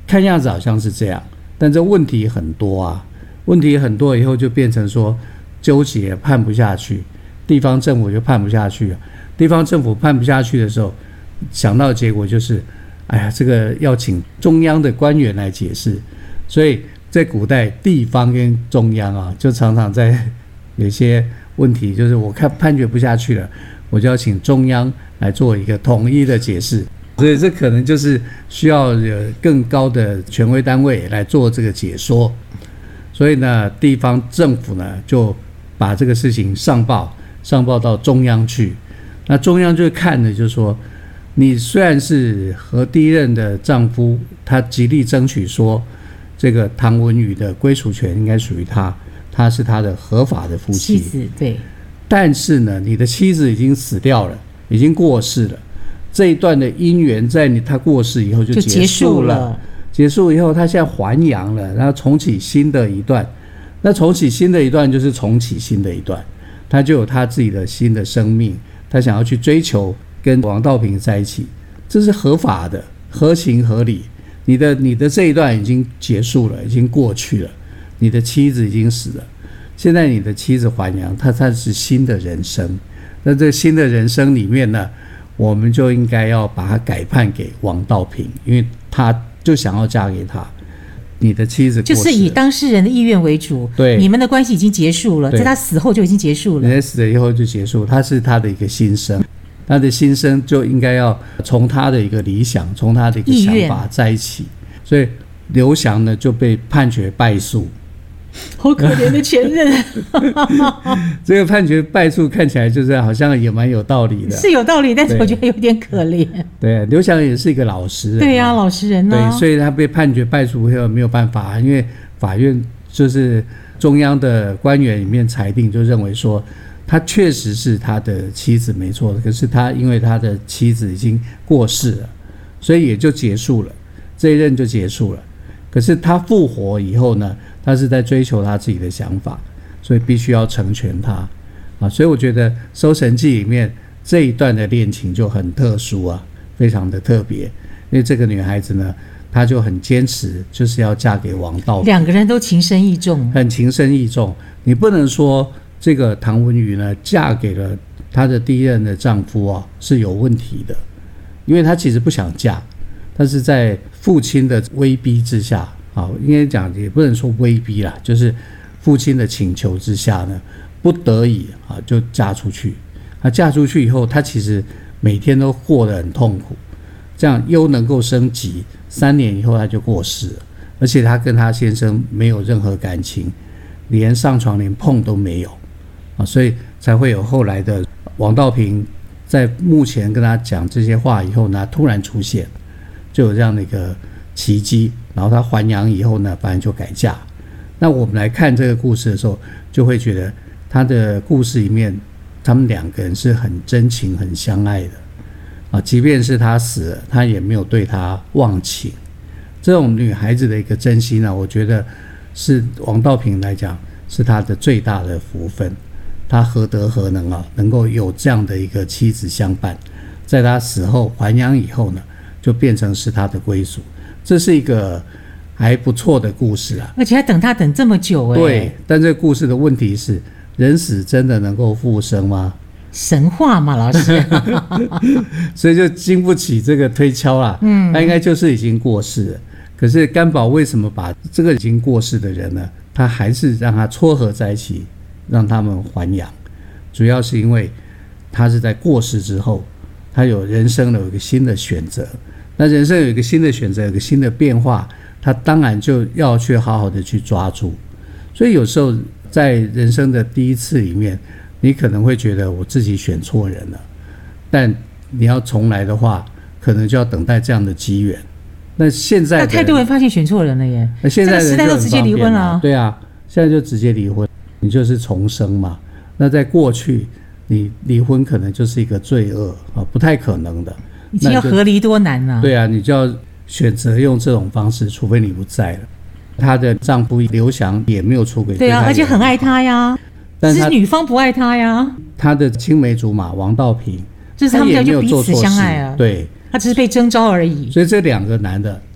看样子好像是这样，但这问题很多啊，问题很多以后就变成说纠结判不下去，地方政府就判不下去了。地方政府判不下去的时候，想到的结果就是哎呀，这个要请中央的官员来解释。所以在古代地方跟中央啊，就常常在有些问题，就是我看判决不下去了，我就要请中央来做一个统一的解释。所以这可能就是需要有更高的权威单位来做这个解说。所以呢，地方政府呢就把这个事情上报到中央去。那中央就看的就是说，你虽然是和第一任的丈夫，他极力争取说这个唐文宇的归属权应该属于他，他是他的合法的夫妻。 妻子，对。但是呢，你的妻子已经死掉了，已经过世了。这一段的姻缘在他过世以后就结束了。结束以后，他现在还阳了，然后重启新的一段。那重启新的一段就是重启新的一段，他就有他自己的新的生命，他想要去追求跟王道平在一起，这是合法的，合情合理。你的这一段已经结束了，已经过去了，你的妻子已经死了，现在你的妻子还阳，他是新的人生。那这新的人生里面呢，我们就应该要把它改判给王道平，因为他就想要嫁给他。你的妻子过世了， 就是以当事人的意愿为主。 对， 你们的关系已经结束了，在他死后就已经结束了。 人家死了以后就结束，他是他的一个新生，他的新生就应该要从他的一个理想，从他的一个想法在一起。所以刘翔呢就被判决败诉。 好可怜的前任。 这个判决败诉看起来就是好像也蛮有道理的， 是有道理，但是我觉得有点可怜。 对，刘翔也是一个老实人。 对啊，老实人啊。 对，所以他被判决败诉以后没有办法，因为法院就是中央的官员里面裁定，就认为说他确实是他的妻子没错，可是他因为他的妻子已经过世了，所以也就结束了，这一任就结束了。可是他复活以后呢，他是在追求他自己的想法，所以必须要成全他啊。所以我觉得《搜神记》里面这一段的恋情就很特殊啊，非常的特别。因为这个女孩子呢，她就很坚持，就是要嫁给王道平， 两个人都情深意重， 很情深意重。你不能说这个唐文宇呢嫁给了她的第一任的丈夫啊是有问题的，因为她其实不想嫁，但是在父亲的威逼之下啊，应该讲也不能说威逼啦，就是父亲的请求之下呢，不得已啊就嫁出去。嫁出去以后，她其实每天都过得很痛苦，这样又能够升级，3年以后她就过世了，而且她跟她先生没有任何感情，连上床连碰都没有啊，所以才会有后来的王道平在墓前跟她讲这些话以后呢，突然出现，就有这样的一个奇迹。然后她还阳以后呢，反正就改嫁。那我们来看这个故事的时候，就会觉得她的故事里面，他们两个人是很真情、很相爱的啊。即便是她死了，她也没有对她忘情。这种女孩子的一个真心呢，我觉得是王道平来讲是她的最大的福分。她何德何能啊，能够有这样的一个妻子相伴，在她死后还阳以后呢，就变成是她的归属。这是一个还不错的故事啊， 而且还等他等这么久。 对，但这个故事的问题是，人死真的能够复生吗？ 神话嘛，老师。 所以就经不起这个推敲啦。他应该就是已经过世了。可是干宝为什么把这个已经过世的人呢，他还是让他撮合在一起，让他们还阳？主要是因为他是在过世之后，他有人生有一个新的选择。那人生有一个新的选择，有一个新的变化，他当然就要去好好的去抓住。所以有时候在人生的第一次里面，你可能会觉得我自己选错人了，但你要重来的话，可能就要等待这样的机缘。那现在太多人发现选错人了耶， 那现在人这个时代都直接离婚了。 对啊，现在就直接离婚，你就是重生嘛。那在过去，你离婚可能就是一个罪恶啊，不太可能的。 以前要和离多难啊！ 对啊，你就要选择用这种方式，除非你不在了。她的丈夫刘翔也没有出轨， 对啊，而且很爱她呀，但是女方不爱她呀。 她的青梅竹马王道平， 就是他们俩就彼此相爱啊。 对， 他只是被征召而已。 所以这两个男的